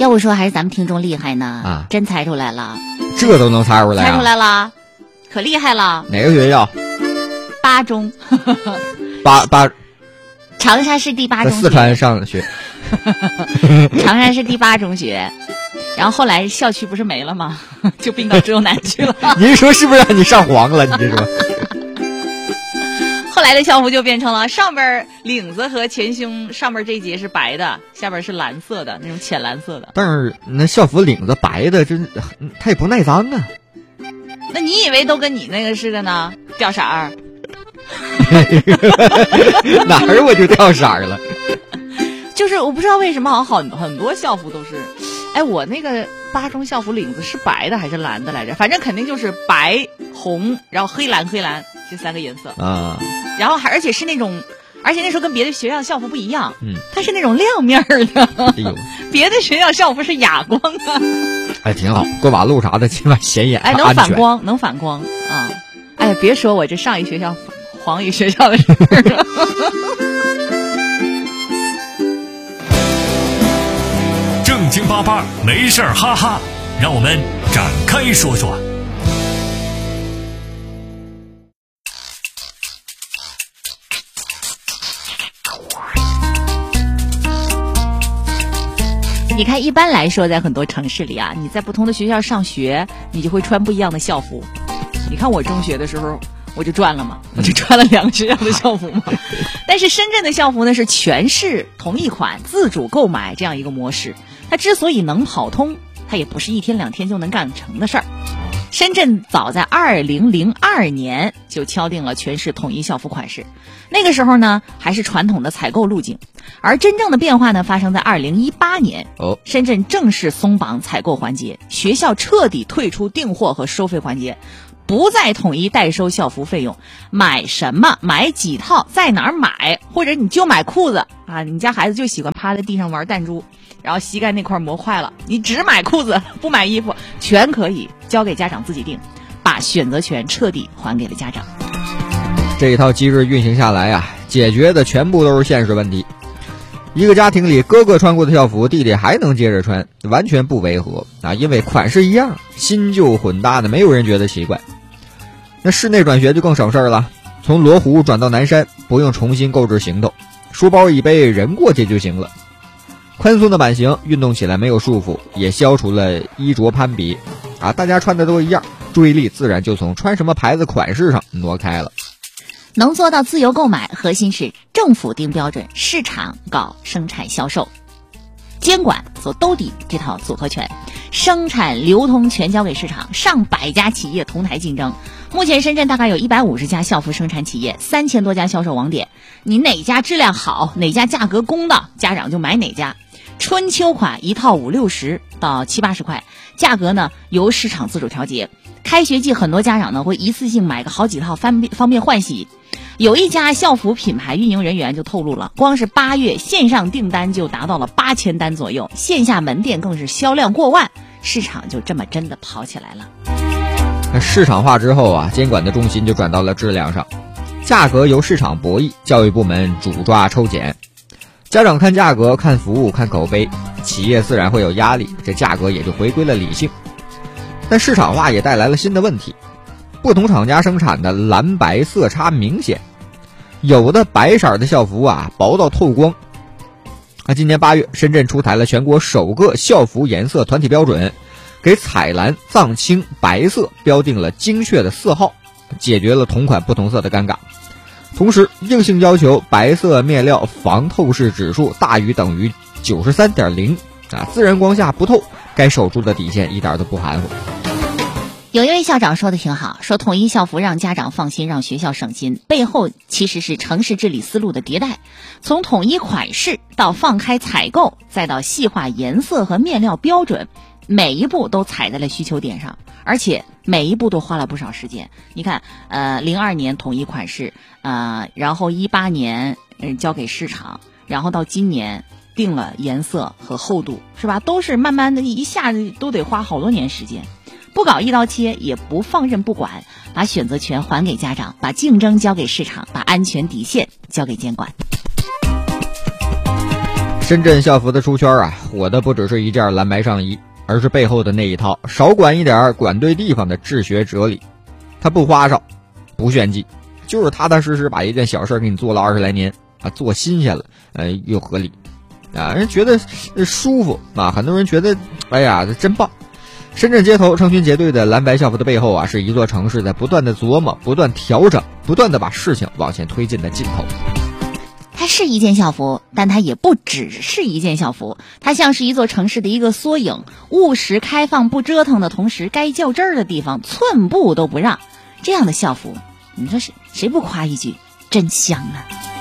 要不说还是咱们听众厉害呢啊， 真猜出来了， 这都能猜出来、啊？ 猜出来了，可厉害了。 哪个学校 ？8中。长沙市第8中学。 在四川上的学。 长沙市第8中学。然后后来校区不是没了吗？就并到浙南去了。 您说是不是让你上黄了？你这说。 后来的校服就变成了上边领子和前胸上边这一节是白的，下边是蓝色的那种浅蓝色的。 但是那校服领子白的，它也不耐脏啊。 那你以为都跟你那个似的呢？掉色儿？ 哪儿我就掉色儿了？ 就是我不知道为什么，好像很多校服都是，哎，我那个8中校服领子是白的还是蓝的来着？反正肯定就是白红，然后黑蓝这3个颜色啊。 然后而且是那种，而且那时候跟别的学校的校服不一样，它是那种亮面的。 哎呦， 别的学校校服是哑光的。 哎，挺好，过马路啥的起码显眼， 哎，能反光啊！哎呀，别说我这上一学校黄一学校的事了。 正经八八没事儿哈哈，让我们展开说说。 你看，一般来说，在很多城市里啊，你在不同的学校上学，你就会穿不一样的校服。你看我中学的时候，我就转了嘛，我就穿了2个学校的校服嘛。但是深圳的校服呢，是全市同一款自主购买这样一个模式。它之所以能跑通，它也不是1天2天就能干成的事儿。深圳早在2002年就敲定了全市统一校服款式，那个时候呢还是传统的采购路径，而真正的变化呢发生在2018年。深圳正式松绑采购环节，学校彻底退出订货和收费环节，不再统一代收校服费用，买什么买几套在哪儿买，或者你就买裤子啊，你家孩子就喜欢趴在地上玩弹珠，然后膝盖那块磨坏了，你只买裤子不买衣服，全可以交给家长自己定，把选择权彻底还给了家长。 这一套机制运行下来啊，解决的全部都是现实问题。一个家庭里哥哥穿过的校服，弟弟还能接着穿，完全不违和啊，因为款式一样，新旧混搭的，没有人觉得奇怪。那室内转学就更省事儿了，从罗湖转到南山，不用重新购置行头，书包一背，人过去就行了。宽松的版型，运动起来没有束缚，也消除了衣着攀比啊，大家穿的都一样，注意力自然就从穿什么牌子款式上挪开了。 能做到自由购买，核心是政府定标准，市场搞生产销售，监管做兜底这套组合拳，生产流通全交给市场，上百家企业同台竞争。目前深圳大概有150家校服生产企业，3000多家销售网点，你哪家质量好，哪家价格公道，家长就买哪家。春秋款一套50-60到70-80块，价格呢由市场自主调节。开学季很多家长呢会一次性买个好几套，方便换洗。有一家校服品牌运营人员就透露了，光是8月线上订单就达到了8000单左右，线下门店更是销量过万，市场就这么真的跑起来了。 市场化之后啊，监管的重心就转到了质量上，价格由市场博弈，教育部门主抓抽检。家长看价格，看服务，看口碑，企业自然会有压力，这价格也就回归了理性。但市场化也带来了新的问题，不同厂家生产的蓝白色差明显，有的白色的校服啊薄到透光。今年8月，深圳出台了全国首个校服颜色团体标准，给彩蓝、藏青、白色标定了精确的色号，解决了同款不同色的尴尬。同时硬性要求白色面料防透视指数大于等于 93.0 自然光下不透，该守住的底线一点都不含糊。 有一位校长说的挺好，说统一校服让家长放心，让学校省心，背后其实是城市治理思路的迭代，从统一款式到放开采购，再到细化颜色和面料标准，每一步都踩在了需求点上，而且每一步都花了不少时间。你看02年统一款式，然后18年交给市场，然后到今年定了颜色和厚度，是吧？都是慢慢的一下子都得花好多年时间。不搞一刀切，也不放任不管，把选择权还给家长，把竞争交给市场，把安全底线交给监管。 深圳校服的出圈啊，火的不只是一件蓝白上衣，而是背后的那一套少管一点管对地方的治学哲理。它不花哨，不炫技，就是踏踏实实把一件小事给你做了20来年啊，做新鲜了，又合理啊，人觉得舒服啊，很多人觉得哎呀真棒。深圳街头成群结队的蓝白校服的背后啊，是一座城市在不断的琢磨、不断调整、不断的把事情往前推进的劲头。 它是一件校服，但它也不只是一件校服，它像是一座城市的一个缩影，务实开放不折腾的同时，该较真儿的地方寸步都不让。这样的校服，你说谁不夸一句真香啊。